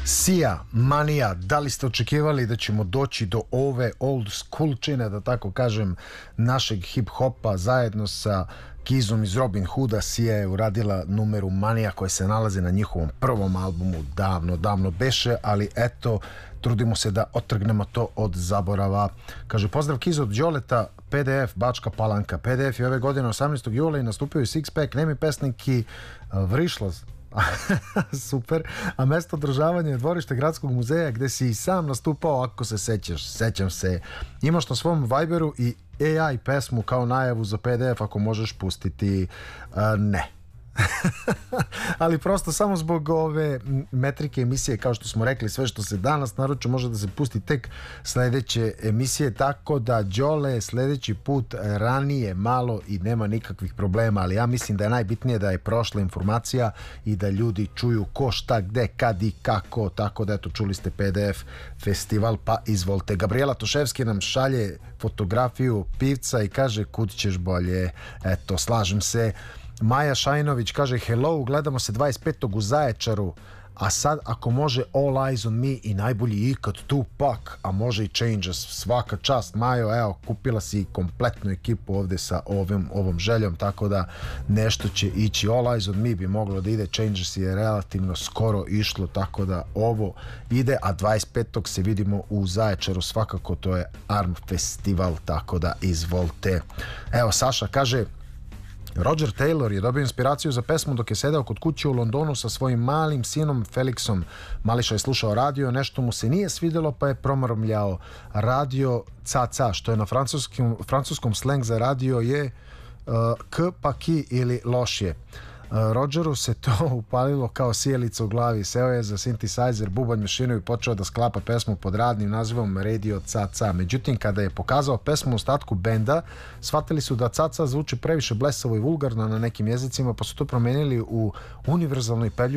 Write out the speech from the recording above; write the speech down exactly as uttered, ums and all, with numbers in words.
Sia, Manija, da li ste očekivali da ćemo doći do ove old schoolčine, da tako kažem, našeg hip-hopa zajedno sa Kizom iz Robin Hooda? Sia je uradila numeru Manija koja se nalazi na njihovom prvom albumu davno, davno beše, ali eto, trudimo se da otrgnemo to od zaborava. Kaže, pozdrav Kizo od Đoleta, P D F Bačka Palanka. P D F je ove godine osamnaestog jula i nastupio je Sixpack, Nemi pesniki, Vrišla, super, a mesto održavanja je dvorište Gradskog muzeja gde si i sam nastupao, ako se sećaš. Sećam se. Imaš na svom Viberu i A I pesmu kao najavu za P D F, ako možeš pustiti. Uh, ne. Ali prosto samo zbog ove metrike emisije, kao što smo rekli, sve što se danas naruči može da se pusti tek sledeće emisije, tako da Đole sledeći put ranije malo i nema nikakvih problema, ali ja mislim da je najbitnije da je prošla informacija i da ljudi čuju ko, šta, gde, kad i kako, tako da eto, čuli ste P D F festival, pa izvolite. Gabriela Toševski nam šalje fotografiju pivca i kaže kud ćeš bolje. Eto, slažem se. Maja Šajnović kaže hello, gledamo se dvadeset petog u Zaječaru, a sad ako može All Eyes on Me i najbolji ikad Tupac, a može i Changes. Svaka čast Majo, evo, kupila si kompletnu ekipu ovde sa ovim, ovom željom, tako da nešto će ići. All Eyes on Me bi moglo da ide, Changes je relativno skoro išlo, tako da ovo ide, a dvadeset petog se vidimo u Zaječaru, svakako to je Arm festival, tako da izvolite. Evo, Saša kaže, Roger Taylor je dobio inspiraciju za pesmu dok je sedeo kod kuće u Londonu sa svojim malim sinom Felixom. Mališa je slušao radio, nešto mu se nije svidjelo pa je promrmljao radio ca-ca, što je na francuskom, francuskom sleng za radio je uh, k pa ki ili lošije. Rogeru se to upalilo kao sijelica u glavi, seo je za synthesizer, bubanj, mašinu i počeo da sklapa pesmu pod radnim nazivom Radio Ca-Ca. Međutim, kada je pokazao pesmu ostatku benda, shvatili su da Ca-Ca zvuči previše blesavo i vulgarno na nekim jezicima, pa su to promenili u univerzalno i pelju